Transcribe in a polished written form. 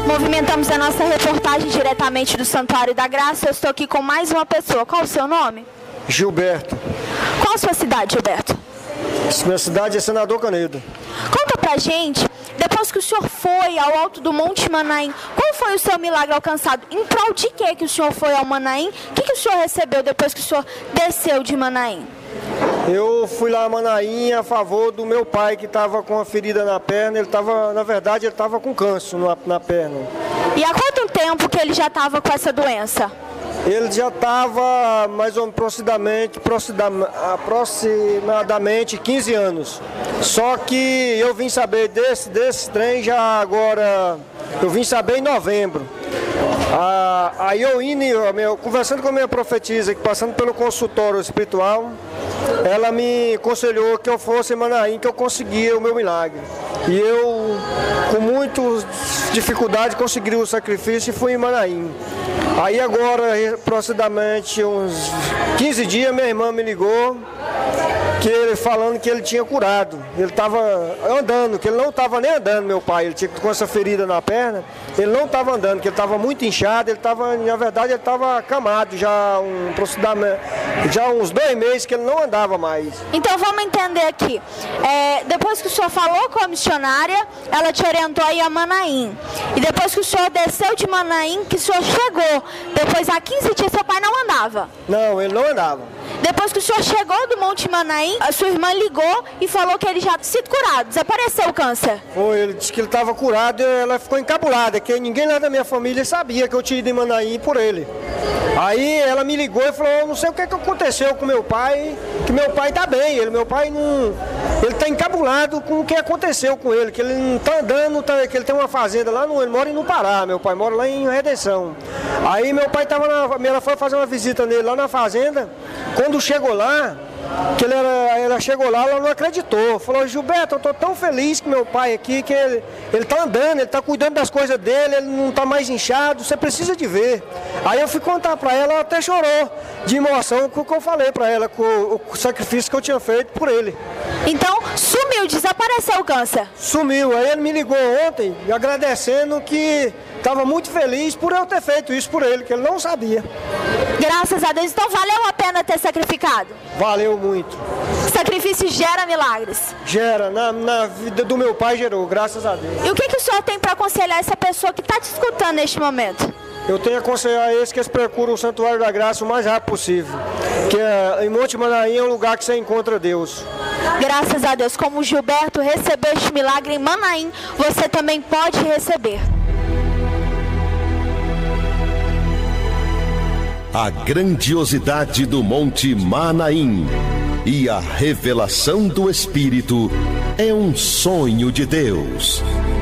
Movimentamos a nossa reportagem diretamente do Santuário da Graça. Eu estou aqui com mais uma pessoa. Qual o seu nome? Gilberto. Qual a sua cidade, Gilberto? Minha cidade é Senador Canedo. Conta pra gente, depois que o senhor foi ao alto do Monte Manaim, qual foi o seu milagre alcançado? Em prol de que o senhor foi ao Manaim? O que o senhor recebeu depois que o senhor desceu de Manaim? Eu fui lá a Manaim a favor do meu pai, que estava com uma ferida na perna. Ele estava com câncer na perna. E há quanto tempo que ele já estava com essa doença? Ele já estava mais ou menos aproximadamente 15 anos. Só que eu vim saber desse trem já agora, eu vim saber em novembro. Aí conversando com a minha profetisa, passando pelo consultório espiritual, ela me aconselhou que eu fosse em Manaim, que eu conseguia o meu milagre. E eu, com muita dificuldade, consegui o sacrifício e fui em Manaim. Aí agora, aproximadamente uns 15 dias, minha irmã me ligou, falando que ele tinha curado. Ele estava andando, que ele não estava nem andando, meu pai. Ele tinha com essa ferida na perna, ele não estava andando, que ele estava muito inchado, na verdade ele estava acamado já uns 2 meses que ele não andava mais. Então vamos entender aqui. Depois que o senhor falou com a missionária, ela te orientou a ir a Manaim. E depois que o senhor desceu de Manaim, que o senhor chegou, depois há 15 dias seu pai não andava? Não, ele não andava. Depois que o senhor chegou do Monte Manaim, a sua irmã ligou e falou que ele já tinha sido curado. Desapareceu o câncer. Foi, ele disse que ele estava curado e ela ficou encabulada, que ninguém lá da minha família sabia que eu tinha ido em Manaim por ele. Aí ela me ligou e falou, eu não sei o que aconteceu com meu pai, que meu pai está bem, ele está encabulado com o que aconteceu com ele, que ele não está andando, que ele tem uma fazenda lá, ele mora no Pará, meu pai mora lá em Redenção. Aí meu pai ela foi fazer uma visita nele lá na fazenda, quando chegou lá, ela chegou lá, ela não acreditou. Falou, Gilberto, eu estou tão feliz com meu pai aqui, que ele está andando, ele está cuidando das coisas dele, ele não está mais inchado, você precisa de ver. Aí eu fui contar para ela até chorou de emoção com o que eu falei para ela, com o sacrifício que eu tinha feito por ele. Então, sumiu, desapareceu o câncer? Sumiu, aí ele me ligou ontem, agradecendo que estava muito feliz por eu ter feito isso por ele, que ele não sabia. Graças a Deus, então valeu a pena ter sacrificado? Valeu muito. Sacrifício gera milagres? Gera, na vida do meu pai gerou, graças a Deus. E o que o senhor tem para aconselhar essa pessoa que está te escutando neste momento? Eu tenho a aconselhar eles que eles procuram o Santuário da Graça o mais rápido possível, que em Monte Manaim é um lugar que você encontra Deus. Graças a Deus, como o Gilberto recebeu este milagre em Manaim, você também pode receber. A grandiosidade do Monte Manaim e a revelação do Espírito é um sonho de Deus.